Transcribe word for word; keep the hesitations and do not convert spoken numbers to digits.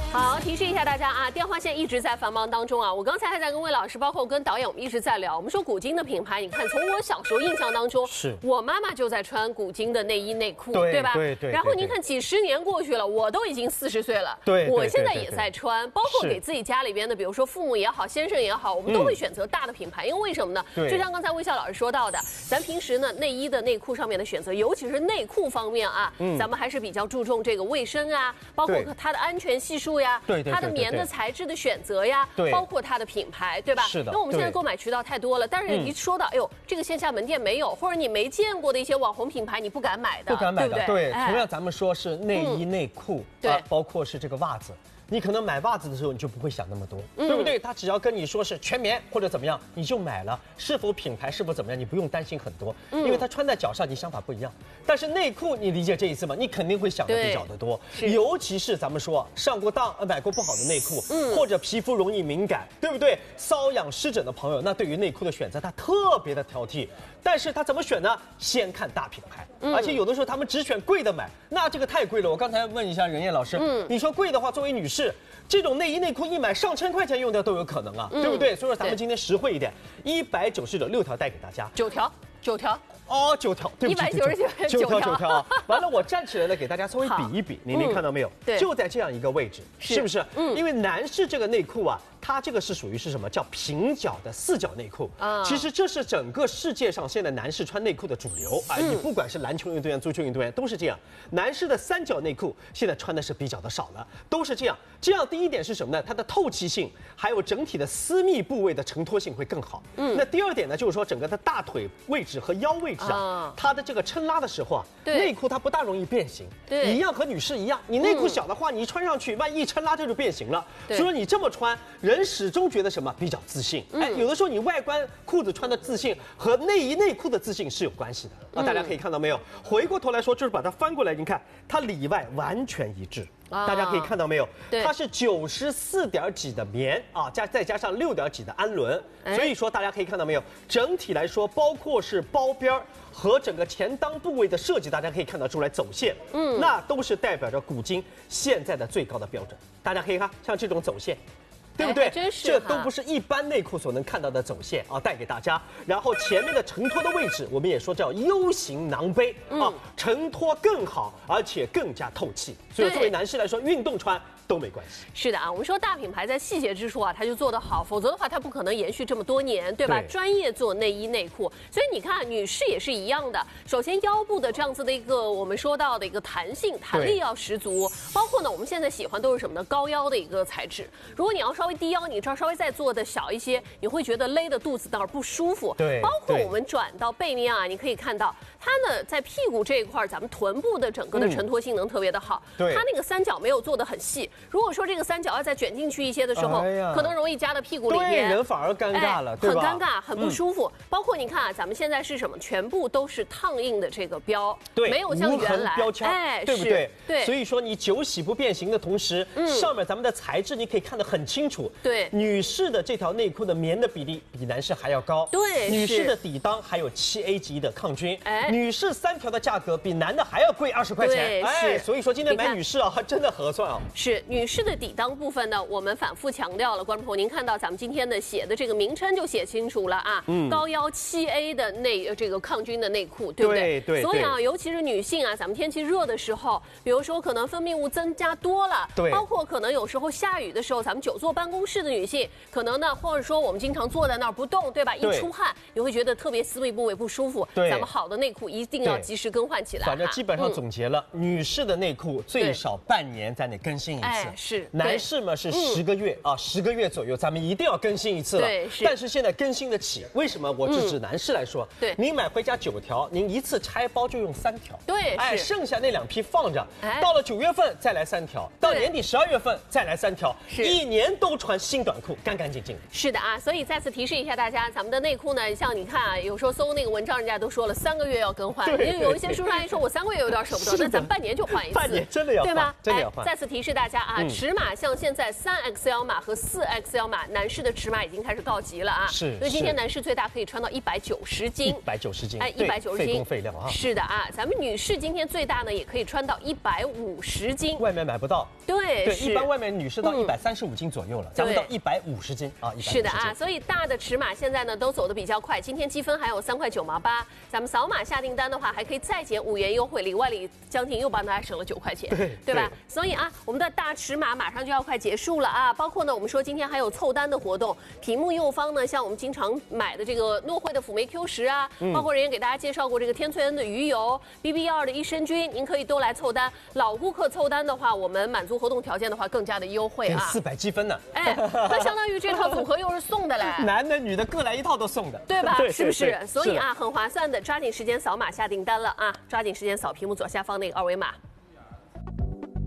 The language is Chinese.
好，提示一下大家啊，电话线一直在繁忙当中啊。我刚才还在跟魏老师，包括跟导演，我们一直在聊。我们说古今的品牌，你看从我小时候印象当中， 是我妈妈就在穿古今的内衣内裤， 对对吧？ 对对。 然后您看几十年过去了，我都已经四十岁了， 对， 我现在也在穿，包括给自己家里边的，比如说父母也好，先生也好，我们都会选择大的品牌，因为为什么呢？就像刚才魏笑老师说到的，咱平时呢内衣的内裤上面的选择，尤其是内裤方面啊，咱们还是比较注重这个卫生啊，包括它的安全系数呀， 对对， 它的棉的材质的选择呀， 对， 包括它的品牌，对吧？ 是的。 那我们现在购买渠道太多了，但是一说到哎呦，这个线下门店没有，或者你没见过的一些网红品牌，你不敢买的， 不敢买的， 对不对。同样，咱们说是内衣内裤， 对， 包括是这个袜子。你可能买袜子的时候，你就不会想那么多，对不对？他只要跟你说是全棉或者怎么样，你就买了。是否品牌是否怎么样，你不用担心很多，因为它穿在脚上，你想法不一样。但是内裤，你理解这意思吗？你肯定会想的比较的多，尤其是咱们说上过当、买过不好的内裤，或者皮肤容易敏感，对不对？瘙痒湿疹的朋友，那对于内裤的选择，他特别的挑剔。但是他怎么选呢？先看大品牌，而且有的时候他们只选贵的买，那这个太贵了。我刚才问一下任烨老师，你说贵的话，作为女士，这种内衣内裤一买上千块钱用掉都有可能啊，对不对？所以说咱们今天实惠一点，一百九十九六条带给大家， 九条，九条。 哦，九条，对不起， 一百九十九， 九条，九条啊！完了，我站起来呢，给大家稍微比一比，您您看到没有？ 对， 就在这样一个位置，是不是？嗯，因为男士这个内裤啊，它这个是属于是什么叫平角的四角内裤啊？其实这是整个世界上现在男士穿内裤的主流啊！你不管是篮球运动员、足球运动员都是这样。男士的三角内裤现在穿的是比较的少了，都是这样。这样第一点是什么呢？它的透气性还有整体的私密部位的承托性会更好。嗯，那第二点呢，就是说整个的大腿位置和腰位置啊，它的这个撑拉的时候啊，内裤它不大容易变形。对，一样和女士一样，你内裤小的话，你一穿上去，万一撑拉这就变形了。所以说你这么穿，人始终觉得什么比较自信。哎，有的时候你外观裤子穿的自信和内衣内裤的自信是有关系的啊。大家可以看到没有？回过头来说，就是把它翻过来，你看它里外完全一致。大家可以看到没有？它是九十四点几的棉啊，加再加上六点几的氨纶，所以说大家可以看到没有？整体来说，包括是包边和整个前裆部位的设计，大家可以看得出来走线，嗯，那都是代表着古今现在的最高的标准。大家可以看，像这种走线。对不对？这都不是一般内裤所能看到的走线啊，带给大家。然后前面的承托的位置，我们也说叫 U 型囊杯啊，承托更好，而且更加透气。所以作为男士来说，运动穿都没关系。 是的啊，我们说大品牌在细节之处啊，它就做得好，否则的话它不可能延续这么多年，对吧？专业做内衣内裤，所以你看女士也是一样的。首先腰部的这样子的一个我们说到的一个弹性、弹力要十足，包括呢我们现在喜欢都是什么呢？高腰的一个材质。如果你要稍微低腰，你这儿稍微再做的小一些，你会觉得勒的肚子那儿不舒服。 对， 包括我们转到背面啊，你可以看到它呢在屁股这一块，咱们臀部的整个的承托性能特别的好。对，它那个三角没有做的很细。如果说这个三角要再卷进去一些的时候，哎、可能容易夹到屁股里面， 对，人反而尴尬了， 哎、对吧？很尴尬，很不舒服。嗯、包括你看啊，咱们现在是什么？全部都是烫印的这个标， 对， 没有像原来标签，哎，对不对？ 对。 所以说你久洗不变形的同时，嗯、上面咱们的材质你可以看得很清楚。 对， 女士的这条内裤的棉的比例比男士还要高。 对， 女士的底裆还有七 A 级的抗菌，哎，女士三条的价格比男的还要贵二十块钱。哎，所以说今天买女士啊，真的合算啊。 是女士的底裆部分呢，我们反复强调了，观众朋友，您看到咱们今天的写的这个名称就写清楚了啊，嗯、高腰七 A 的内这个抗菌的内裤，对不对？ 对对。 所以啊，尤其是女性啊，咱们天气热的时候，比如说可能分泌物增加多了，对，包括可能有时候下雨的时候，咱们久坐办公室的女性，可能呢，或者说我们经常坐在那儿不动，对吧？一出汗，你会觉得特别私密部位不舒服。对，咱们好的内裤一定要及时更换起来。 反正基本上总结了，嗯、女士的内裤最少半年咱得更新一次， 哎、是。 男士嘛是十个月、嗯、啊，十个月左右，咱们一定要更新一次了。 对，是。 但是现在更新得起，为什么？我是指男士来说，对、嗯，您买回家九条，您一次拆包就用三条。 对， 哎，剩下那两批放着，哎、到了九月份再来三条，到年底十二月份再来三条，一年都穿新短裤，干干净净。 是的啊，所以再次提示一下大家，咱们的内裤呢，像你看啊，有时候搜那个文章，人家都说了三个月要更换，因为有一些书上说我三个月有点舍不得，那咱半年就换一次， 半年真的要换， 对吧？ 真的要换。 再次提示大家啊，尺码像现在三 X L 码和四 X L 码，男士的尺码已经开始告急了啊。 是， 因为今天男士最大可以穿到一百九十斤， 一百九十斤， 哎，一百九十斤， 费工费料啊。 是的啊，咱们女士今天最大呢也可以穿到一百五十斤， 外面买不到。 对， 对，一般外面女士到一百三十五斤左右了，咱们到一百五十斤啊。 是的啊，所以大的尺码现在呢都走得比较快，今天积分还有三块九毛八，咱们扫码下订单的话还可以再减五元优惠，里外里将近又帮大家省了九块钱， 对对吧？所以啊，我们的大尺码马上就要快结束了啊，包括呢我们说今天还有凑单的活动，屏幕右方呢像我们经常买的这个诺惠的辅酶 Q 十啊，嗯、包括人家给大家介绍过这个天萃恩的鱼油、B B 二的益生菌，您可以都来凑单。老顾客凑单的话，我们满足活动条件的话更加的优惠啊， 四百积分呢。 哎，那相当于这套组合又是送的嘞， 男的女的各来一套都送的， 对吧？ 对是不是？ 对对所以啊，很划算的，抓紧时间扫码下订单了啊！抓紧时间扫屏幕左下方那个二维码。